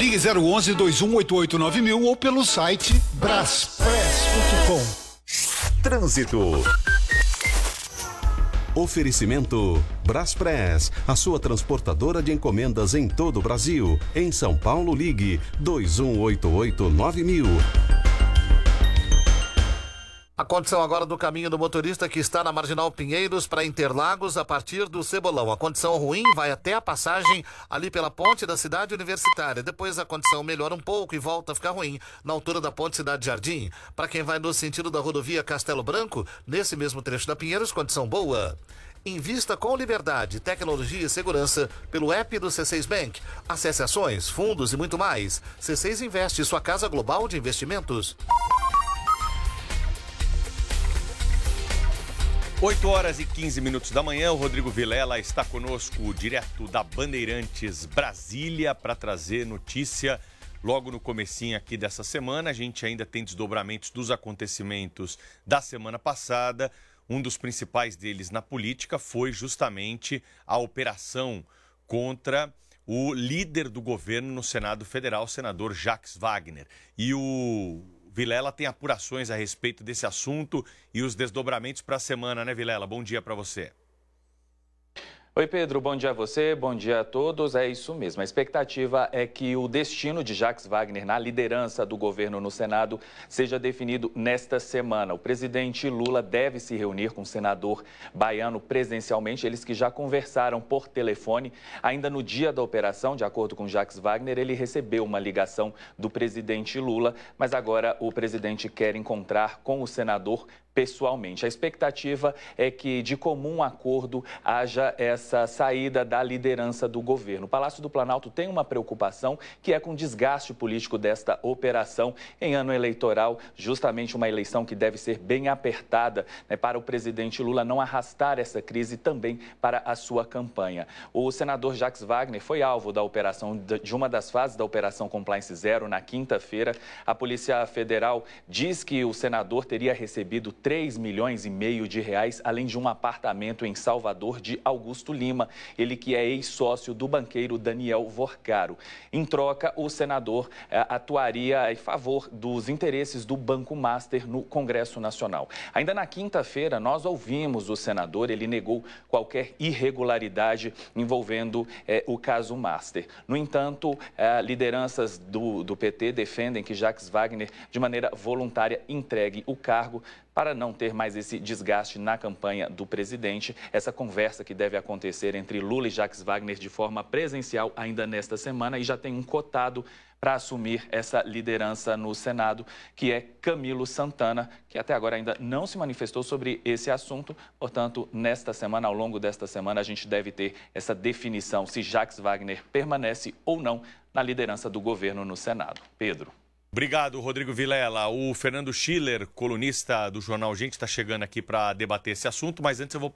Ligue 011 2188 9000 ou pelo site braspress.com. Trânsito. Oferecimento Braspress, a sua transportadora de encomendas em todo o Brasil. Em São Paulo, ligue 2188 9000. A condição agora do caminho do motorista que está na Marginal Pinheiros para Interlagos a partir do Cebolão. A condição ruim vai até a passagem ali pela ponte da Cidade Universitária. Depois a condição melhora um pouco e volta a ficar ruim na altura da ponte Cidade Jardim. Para quem vai no sentido da rodovia Castelo Branco, nesse mesmo trecho da Pinheiros, condição boa. Invista com liberdade, tecnologia e segurança pelo app do C6 Bank. Acesse ações, fundos e muito mais. C6 Investe, sua casa global de investimentos. 8h15 da manhã, o Rodrigo Vilela está conosco direto da Bandeirantes Brasília para trazer notícia logo no comecinho aqui dessa semana. A gente ainda tem desdobramentos dos acontecimentos da semana passada. Um dos principais deles na política foi justamente a operação contra o líder do governo no Senado Federal, o senador Jacques Wagner. E o Vilela tem apurações a respeito desse assunto e os desdobramentos para a semana, né, Vilela? Bom dia para você. Oi, Pedro, bom dia a você, bom dia a todos. É isso mesmo, a expectativa é que o destino de Jacques Wagner na liderança do governo no Senado seja definido nesta semana. O presidente Lula deve se reunir com o senador baiano presencialmente, eles que já conversaram por telefone. Ainda no dia da operação, de acordo com Jacques Wagner, ele recebeu uma ligação do presidente Lula, mas agora o presidente quer encontrar com o senador pessoalmente. A expectativa é que, de comum acordo, haja essa saída da liderança do governo. O Palácio do Planalto tem uma preocupação que é com o desgaste político desta operação em ano eleitoral, justamente uma eleição que deve ser bem apertada, né, para o presidente Lula não arrastar essa crise também para a sua campanha. O senador Jacques Wagner foi alvo da operação, de uma das fases da Operação Compliance Zero na quinta-feira. A Polícia Federal diz que o senador teria recebido 3,5 milhões de reais, além de um apartamento em Salvador de Augusto Lima, ele que é ex-sócio do banqueiro Daniel Vorcaro. Em troca, o senador atuaria em favor dos interesses do Banco Master no Congresso Nacional. Ainda na quinta-feira, nós ouvimos o senador, ele negou qualquer irregularidade envolvendo o caso Master. No entanto, lideranças do PT defendem que Jacques Wagner, de maneira voluntária, entregue o cargo para não ter mais esse desgaste na campanha do presidente. Essa conversa que deve acontecer entre Lula e Jacques Wagner de forma presencial ainda nesta semana, e já tem um cotado para assumir essa liderança no Senado, que é Camilo Santana, que até agora ainda não se manifestou sobre esse assunto. Portanto, nesta semana, ao longo desta semana, a gente deve ter essa definição se Jacques Wagner permanece ou não na liderança do governo no Senado. Pedro. Obrigado, Rodrigo Vilela. O Fernando Schiller, colunista do jornal Gente, está chegando aqui para debater esse assunto, mas antes eu vou